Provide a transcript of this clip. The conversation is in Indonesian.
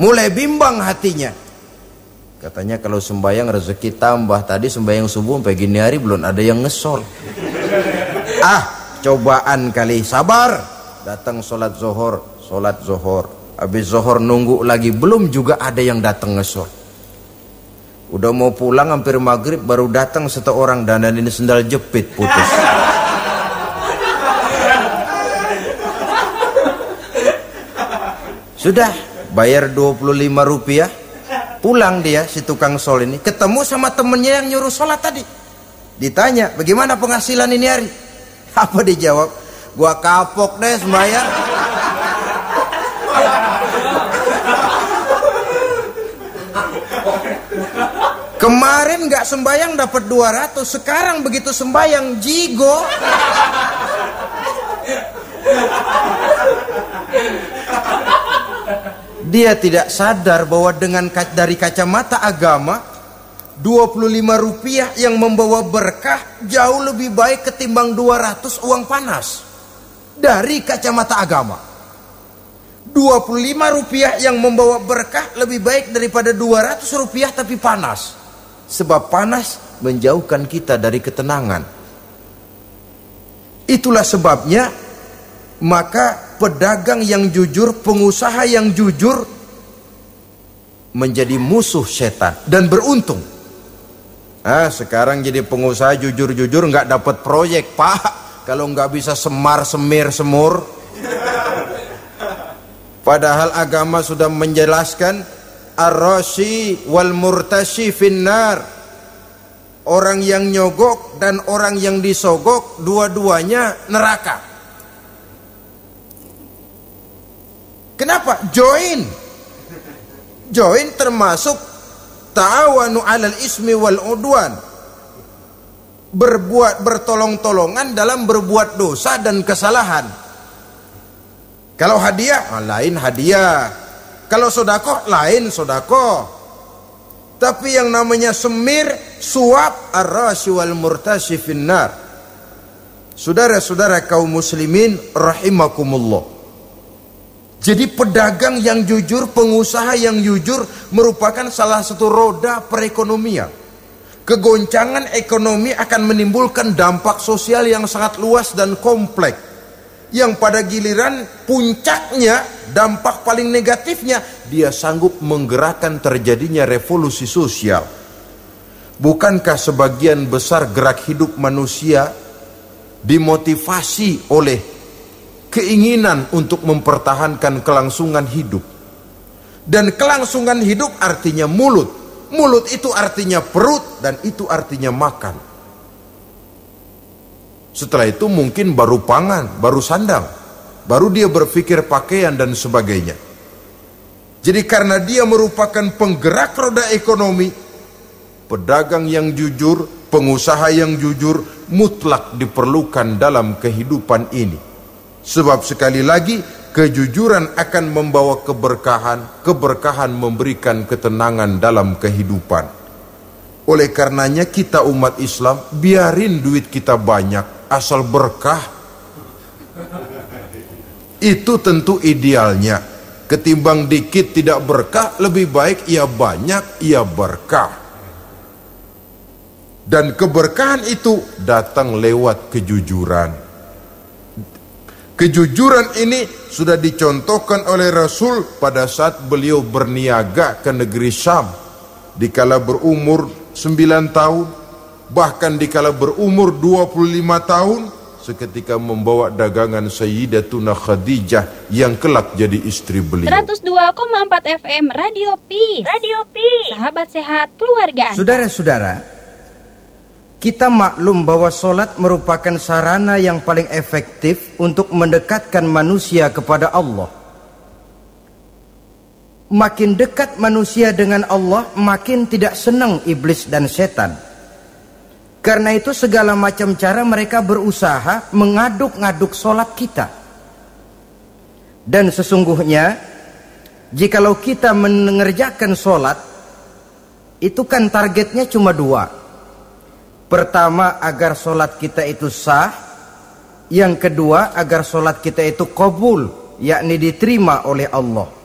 mulai bimbang hatinya. Katanya kalau sembahyang rezeki tambah. Tadi sembahyang subuh sampai gini hari belum ada yang ngesol. Cobaan kali, sabar. Datang sholat zohor. Habis zohor nunggu lagi, belum juga ada yang datang ngesol. Udah mau pulang hampir maghrib, baru datang satu orang dandanin sendal jepit putus. Sudah bayar 25 rupiah, pulang dia si tukang sol ini, ketemu sama temennya yang nyuruh sholat tadi. Ditanya, bagaimana penghasilan ini hari? Apa dijawab? Gua kapok deh sembahyang. Kemarin gak sembahyang dapat 200, sekarang begitu sembahyang jigo. Dia tidak sadar bahwa dari kacamata agama 25 rupiah yang membawa berkah jauh lebih baik ketimbang 200 uang panas. Dari kacamata agama 25 rupiah yang membawa berkah lebih baik daripada 200 rupiah tapi panas. Sebab panas menjauhkan kita dari ketenangan. Itulah sebabnya maka pedagang yang jujur, pengusaha yang jujur menjadi musuh setan dan beruntung. Sekarang jadi pengusaha jujur-jujur nggak dapat proyek, Pak. Kalau nggak bisa semir semur. Padahal agama sudah menjelaskan ar-rashi wal murtashi finnar. Orang yang nyogok dan orang yang disogok dua-duanya neraka. Kenapa? Join termasuk ta'awanu 'alal ismi wal udwan. Bertolong-tolongan dalam berbuat dosa dan kesalahan. Kalau hadiah, lain hadiah. Kalau sedekah, lain sedekah. Tapi yang namanya semir, suap, ar-rashi wal murtashi finnar. Saudara-saudara kaum muslimin rahimakumullah. Jadi pedagang yang jujur, pengusaha yang jujur merupakan salah satu roda perekonomian. Kegoncangan ekonomi akan menimbulkan dampak sosial yang sangat luas dan kompleks. Yang pada giliran puncaknya, dampak paling negatifnya, dia sanggup menggerakkan terjadinya revolusi sosial. Bukankah sebagian besar gerak hidup manusia dimotivasi oleh keinginan untuk mempertahankan kelangsungan hidup? Dan kelangsungan hidup artinya mulut. Mulut itu artinya perut dan itu artinya makan. Setelah itu mungkin baru pangan, baru sandang, baru dia berpikir pakaian dan sebagainya. Jadi karena dia merupakan penggerak roda ekonomi, pedagang yang jujur, pengusaha yang jujur mutlak diperlukan dalam kehidupan ini. Sebab sekali lagi kejujuran akan membawa keberkahan, keberkahan memberikan ketenangan dalam kehidupan. Oleh karenanya kita umat Islam biarin duit kita banyak asal berkah. Itu tentu idealnya. Ketimbang dikit tidak berkah, lebih baik ia banyak, ia berkah. Dan keberkahan itu datang lewat kejujuran. Kejujuran ini sudah dicontohkan oleh Rasul pada saat beliau berniaga ke negeri Syam. Dikala berumur 9 tahun, bahkan dikala berumur 25 tahun, seketika membawa dagangan Sayyidatuna Khadijah yang kelak jadi istri beliau. 102,4 FM Radio Peace. Radio Peace. Sahabat sehat keluarga. Saudara-saudara, kita maklum bahwa solat merupakan sarana yang paling efektif untuk mendekatkan manusia kepada Allah. Makin dekat manusia dengan Allah, makin tidak senang iblis dan setan. Karena itu segala macam cara mereka berusaha mengaduk-ngaduk solat kita. Dan sesungguhnya, jikalau kita mengerjakan solat, itu kan targetnya cuma 2. Pertama, agar solat kita itu sah. Yang kedua, agar solat kita itu qabul, yakni diterima oleh Allah.